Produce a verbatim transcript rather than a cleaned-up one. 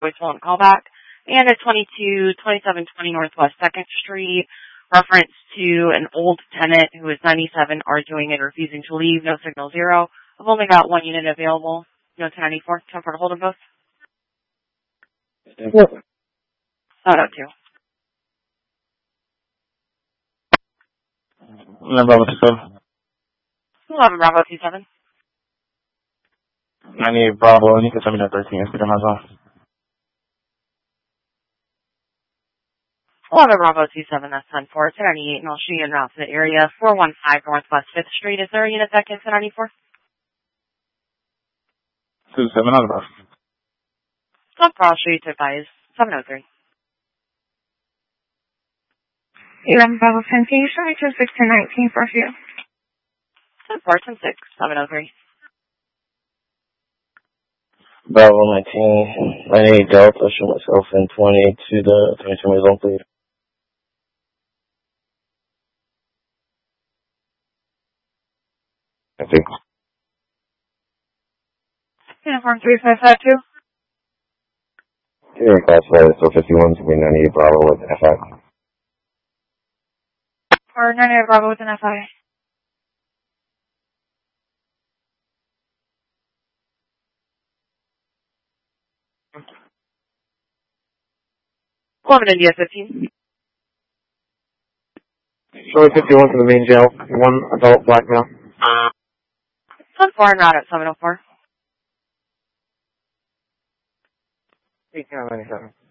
voice won't call back. And a twenty-two twenty-seven twenty Northwest second Street, reference to an old tenant who is ninety-seven, arguing and refusing to leave, no signal zero. I've only got one unit available, no ten ninety-four, time for to hold them both. Yes. Oh, no, two. eleven Bravo two seven. eleven Bravo two seven. ninety-eight Bravo, and you can send me that thirteen, it's been my zone. eleven Bravo two seven, that's ten four, ten ninety-eight, and I'll shoot you in route to the area, four one five Northwest fifth Street. Is there a unit that can ten ninety-four? two seven, out of us. So I'll shoot you to advise, seven oh three. eleven Bravo ten, can you show me to sixteen nineteen for a few? ten four, ten six, seven oh three. Bravo nineteen, ninety-eight Delta, show myself in twenty to the twenty-two minute zone, please. I think. Uniform three five five two. Here, classified, so fifty-one to be ninety-eight Bravo with F I. Or ninety-eight Bravo with an F I. eleven India fifteen. Showing fifty-one to the main jail, one adult black male. ten four, and route at seven oh four. eighteen ninety-seven.